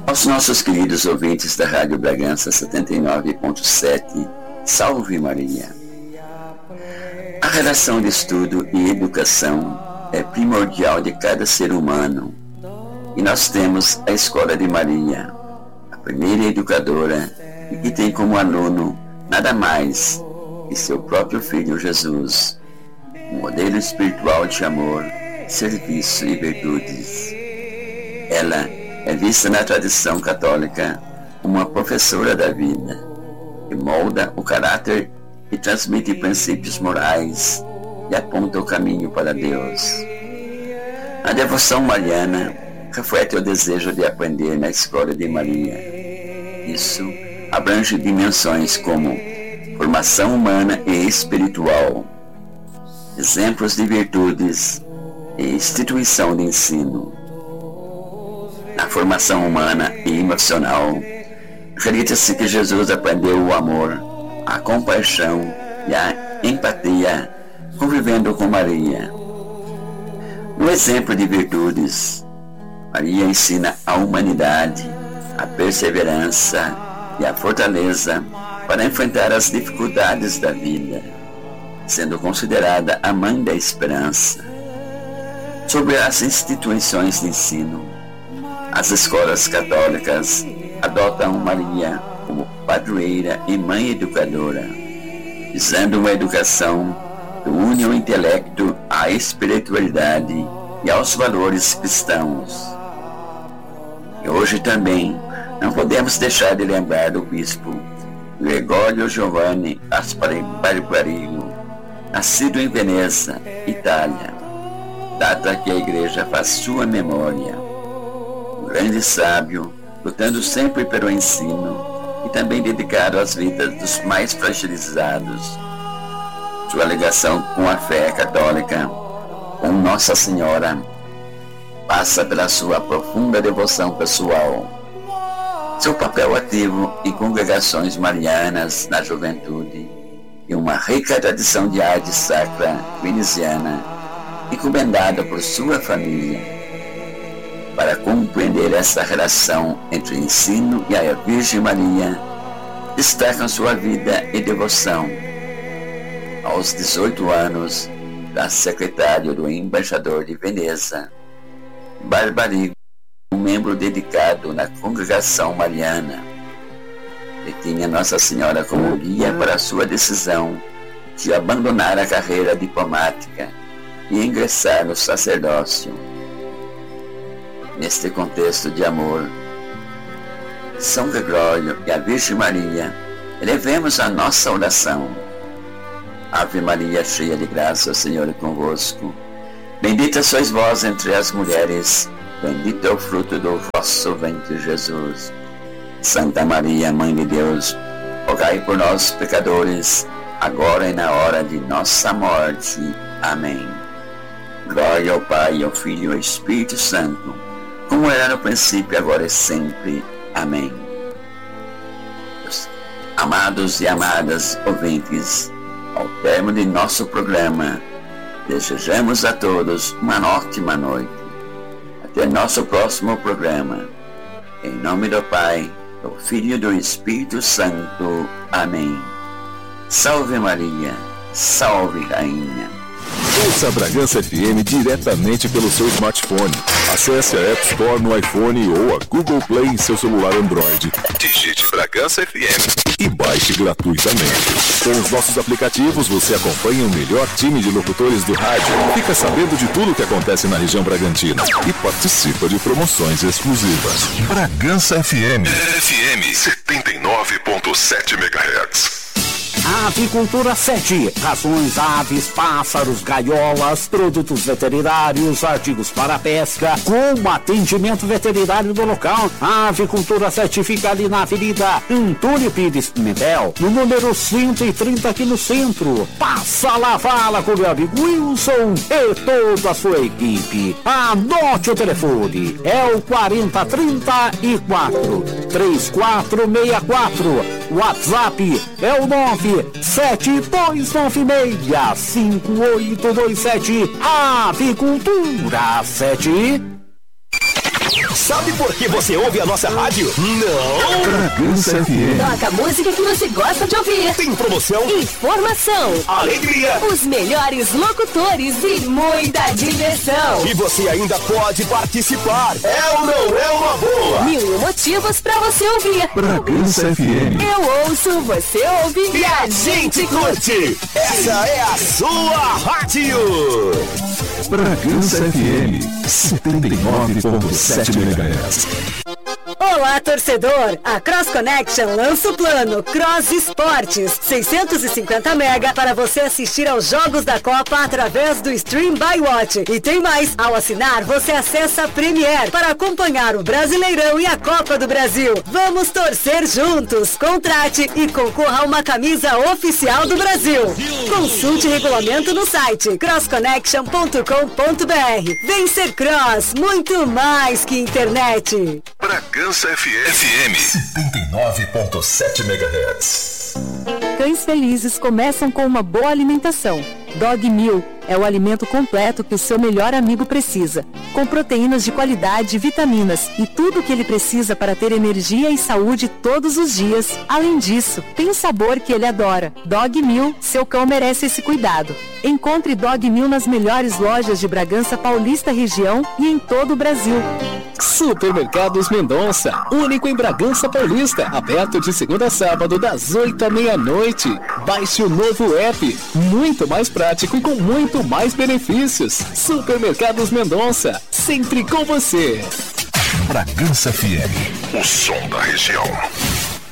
Aos nossos queridos ouvintes da Rádio Bragança 79.7, salve Maria. A relação de estudo e educação é primordial de cada ser humano. E nós temos a Escola de Maria, a primeira educadora, e que tem como aluno nada mais que seu próprio Filho Jesus, um modelo espiritual de amor, serviço e virtudes. Ela é vista na tradição católica como uma professora da vida, que molda o caráter e transmite princípios morais e aponta o caminho para Deus. A devoção mariana reflete o desejo de aprender na Escola de Maria. Isso abrange dimensões como formação humana e espiritual, exemplos de virtudes e instituição de ensino. Na formação humana e emocional, acredita-se que Jesus aprendeu o amor, a compaixão e a empatia convivendo com Maria. No exemplo de virtudes, Maria ensina a humanidade, a perseverança e a fortaleza para enfrentar as dificuldades da vida, sendo considerada a mãe da esperança. Sobre as instituições de ensino, as escolas católicas adotam Maria como padroeira e mãe educadora, visando uma educação que une o intelecto à espiritualidade e aos valores cristãos. E hoje também não podemos deixar de lembrar do bispo Gregório Giovanni Aspari Barbarigo, nascido em Veneza, Itália, data que a Igreja faz sua memória. Um grande sábio, lutando sempre pelo ensino e também dedicado às vidas dos mais fragilizados. Sua ligação com a fé católica, com Nossa Senhora, passa pela sua profunda devoção pessoal. Seu papel ativo em congregações marianas na juventude e uma rica tradição de arte sacra veneziana, encomendada por sua família. Para compreender essa relação entre o ensino e a Virgem Maria, destacam sua vida e devoção. Aos 18 anos, da secretário do embaixador de Veneza, Barbarigo, um membro dedicado na congregação mariana, que tinha Nossa Senhora como guia para sua decisão de abandonar a carreira diplomática e ingressar no sacerdócio. Neste contexto de amor, São Gregório e a Virgem Maria, elevemos a nossa oração. Ave Maria, cheia de graça, o Senhor é convosco. Bendita sois vós entre as mulheres, bendito é o fruto do vosso ventre, Jesus. Santa Maria, Mãe de Deus, rogai por nós, pecadores, agora e na hora de nossa morte. Amém. Glória ao Pai, ao Filho e ao Espírito Santo, como era no princípio, agora e sempre. Amém. Amados e amadas ouvintes, ao término de nosso programa, desejamos a todos uma ótima noite. Até nosso próximo programa. Em nome do Pai, do Filho e do Espírito Santo. Amém. Salve Maria, salve Rainha. Ouça a Bragança FM diretamente pelo seu smartphone. Acesse a App Store no iPhone ou a Google Play em seu celular Android. Digite Bragança FM e baixe gratuitamente. Com os nossos aplicativos, você acompanha o melhor time de locutores do rádio, fica sabendo de tudo o que acontece na região Bragantina e participa de promoções exclusivas. Bragança FM 79.7 MHz. Avicultura 7, rações, aves, pássaros, gaiolas, produtos veterinários, artigos para pesca, com atendimento veterinário do local. A Avicultura 7 fica ali na Avenida Antônio Pires Pimentel, no número 130 aqui no centro. Passa lá, fala com meu amigo Wilson e toda a sua equipe. Anote o telefone, é o 4034 3464. WhatsApp é o 972965827. Avicultura 7. Sabe por que você ouve a nossa rádio? Não! Bragança FM. Toca a música que você gosta de ouvir. Tem promoção, Informação, alegria, os melhores locutores e muita diversão. e você ainda pode participar. É ou não é uma boa? 1000 motivos pra você ouvir. Bragança FM. Eu ouço, você ouve E a gente curte! Essa é a sua rádio! Bragança FM 79.7 MHz. Olá, torcedor! A Cross Connection lança o plano Cross Esportes, 650 mega para você assistir aos jogos da Copa através do Stream by Watch. E tem mais! Ao assinar, você acessa a Premier para acompanhar o Brasileirão e a Copa do Brasil. Vamos torcer juntos! Contrate e concorra a uma camisa oficial do Brasil. Consulte regulamento no site crossconnection.com.br. Vem ser Cross, muito mais que internet. Bragança FM 79.7 MHz. Cães felizes começam com uma boa alimentação. Dog Meal é o alimento completo que o seu melhor amigo precisa, com proteínas de qualidade, vitaminas e tudo o que ele precisa para ter energia e saúde todos os dias. Além disso, tem o sabor que ele adora. Dog Meal, seu cão merece esse cuidado. Encontre Dog Meal nas melhores lojas de Bragança Paulista região e em todo o Brasil. Supermercados Mendonça, único em Bragança Paulista, aberto de segunda a sábado das 8 à meia-noite. Baixe o novo app, muito mais prático e com muito mais benefícios. Supermercados Mendonça, sempre com você. Bragança FM, o som da região.